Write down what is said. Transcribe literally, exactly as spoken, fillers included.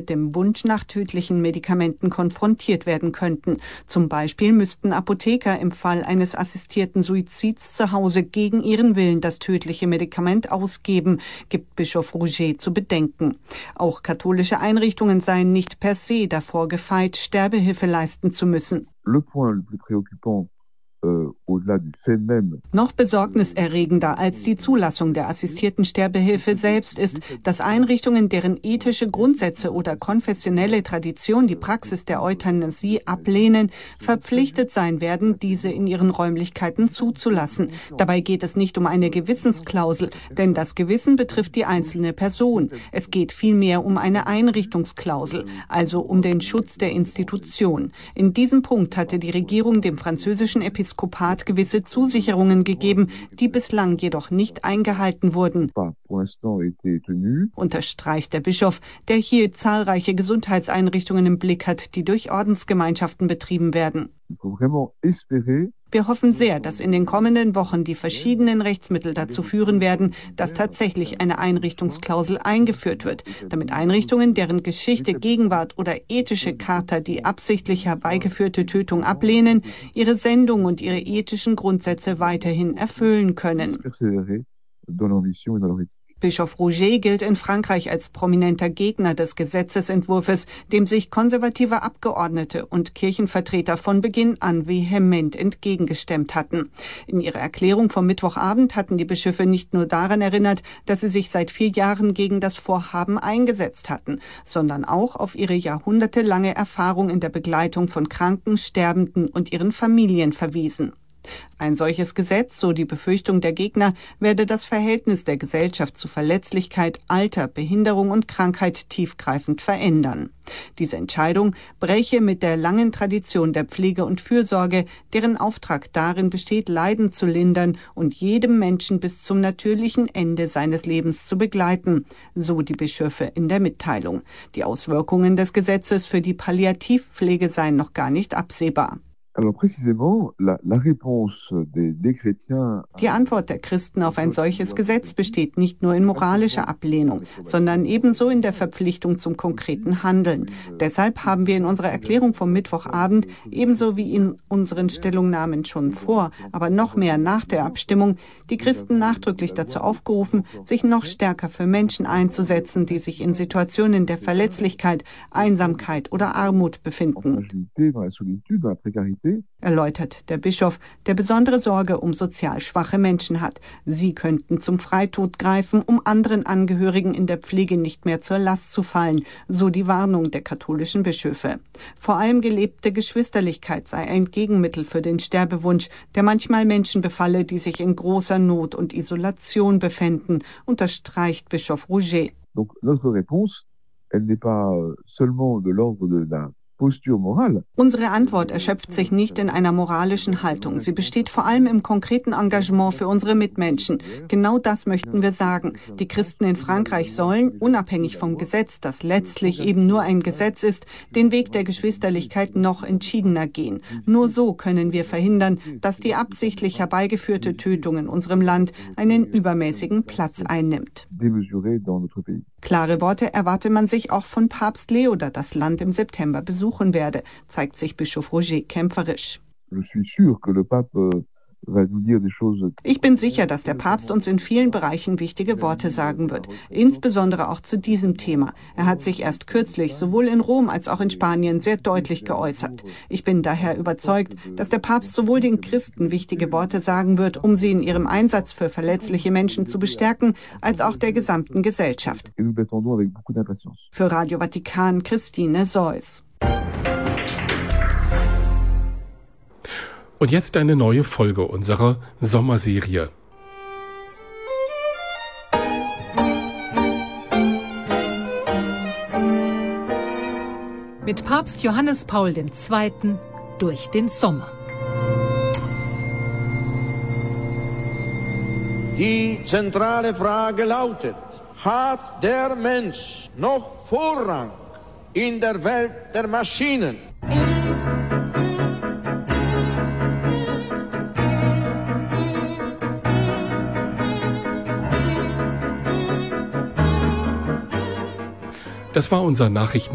mit dem Wunsch nach tödlichen Medikamenten konfrontiert werden könnten. Zum Beispiel müssten Apotheker im Fall eines assistierten Suizids zu Hause gegen ihren Willen das tödliche Medikament ausgeben, gibt Bischof Rouget zu bedenken. Auch katholische Einrichtungen seien nicht per se davor gefeit, Sterbehilfe leisten zu müssen. Le point le plus préoccupant Noch besorgniserregender als die Zulassung der assistierten Sterbehilfe selbst ist, dass Einrichtungen, deren ethische Grundsätze oder konfessionelle Tradition die Praxis der Euthanasie ablehnen, verpflichtet sein werden, diese in ihren Räumlichkeiten zuzulassen. Dabei geht es nicht um eine Gewissensklausel, denn das Gewissen betrifft die einzelne Person. Es geht vielmehr um eine Einrichtungsklausel, also um den Schutz der Institution. In diesem Punkt hatte die Regierung dem französischen Episkopat gewisse Zusicherungen gegeben, die bislang jedoch nicht eingehalten wurden, unterstreicht der Bischof, der hier zahlreiche Gesundheitseinrichtungen im Blick hat, die durch Ordensgemeinschaften betrieben werden. Wir hoffen sehr, dass in den kommenden Wochen die verschiedenen Rechtsmittel dazu führen werden, dass tatsächlich eine Einrichtungsklausel eingeführt wird, damit Einrichtungen, deren Geschichte, Gegenwart oder ethische Charta die absichtlich herbeigeführte Tötung ablehnen, ihre Sendung und ihre ethischen Grundsätze weiterhin erfüllen können. Bischof Rouget gilt in Frankreich als prominenter Gegner des Gesetzesentwurfs, dem sich konservative Abgeordnete und Kirchenvertreter von Beginn an vehement entgegengestemmt hatten. In ihrer Erklärung vom Mittwochabend hatten die Bischöfe nicht nur daran erinnert, dass sie sich seit vier Jahren gegen das Vorhaben eingesetzt hatten, sondern auch auf ihre jahrhundertelange Erfahrung in der Begleitung von Kranken, Sterbenden und ihren Familien verwiesen. Ein solches Gesetz, so die Befürchtung der Gegner, werde das Verhältnis der Gesellschaft zu Verletzlichkeit, Alter, Behinderung und Krankheit tiefgreifend verändern. Diese Entscheidung breche mit der langen Tradition der Pflege und Fürsorge, deren Auftrag darin besteht, Leiden zu lindern und jedem Menschen bis zum natürlichen Ende seines Lebens zu begleiten, so die Bischöfe in der Mitteilung. Die Auswirkungen des Gesetzes für die Palliativpflege seien noch gar nicht absehbar. Die Antwort der Christen auf ein solches Gesetz besteht nicht nur in moralischer Ablehnung, sondern ebenso in der Verpflichtung zum konkreten Handeln. Deshalb haben wir in unserer Erklärung vom Mittwochabend, ebenso wie in unseren Stellungnahmen schon vor, aber noch mehr nach der Abstimmung, die Christen nachdrücklich dazu aufgerufen, sich noch stärker für Menschen einzusetzen, die sich in Situationen der Verletzlichkeit, Einsamkeit oder Armut befinden. Erläutert der Bischof, der besondere Sorge um sozial schwache Menschen hat. Sie könnten zum Freitod greifen, um anderen Angehörigen in der Pflege nicht mehr zur Last zu fallen, so die Warnung der katholischen Bischöfe. Vor allem gelebte Geschwisterlichkeit sei ein Gegenmittel für den Sterbewunsch, der manchmal Menschen befalle, die sich in großer Not und Isolation befänden, unterstreicht Bischof Rouget. Donc notre réponse, elle n'est pas seulement de l'ordre de la Unsere Antwort erschöpft sich nicht in einer moralischen Haltung. Sie besteht vor allem im konkreten Engagement für unsere Mitmenschen. Genau das möchten wir sagen. Die Christen in Frankreich sollen, unabhängig vom Gesetz, das letztlich eben nur ein Gesetz ist, den Weg der Geschwisterlichkeit noch entschiedener gehen. Nur so können wir verhindern, dass die absichtlich herbeigeführte Tötung in unserem Land einen übermäßigen Platz einnimmt. Klare Worte erwarte man sich auch von Papst Leo, der das Land im September besuchen werde, zeigt sich Bischof Rouget kämpferisch. Ich bin sicher, dass der Papst uns in vielen Bereichen wichtige Worte sagen wird, insbesondere auch zu diesem Thema. Er hat sich erst kürzlich sowohl in Rom als auch in Spanien sehr deutlich geäußert. Ich bin daher überzeugt, dass der Papst sowohl den Christen wichtige Worte sagen wird, um sie in ihrem Einsatz für verletzliche Menschen zu bestärken, als auch der gesamten Gesellschaft. Für Radio Vatikan, Christine Seuss. Und jetzt eine neue Folge unserer Sommerserie. Mit Papst Johannes Paul der Zweite. durch den Sommer. Die zentrale Frage lautet: Hat der Mensch noch Vorrang in der Welt der Maschinen? Das war unser Nachrichten